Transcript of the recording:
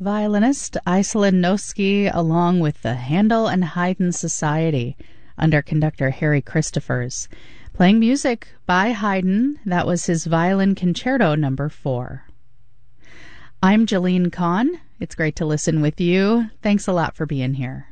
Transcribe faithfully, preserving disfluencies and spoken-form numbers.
violinist Iselin Noski along with the Handel and Haydn Society under conductor Harry Christophers, playing music by Haydn. That was his Violin Concerto number four. I'm Jolene Kahn. It's great to listen with you. Thanks a lot for being here.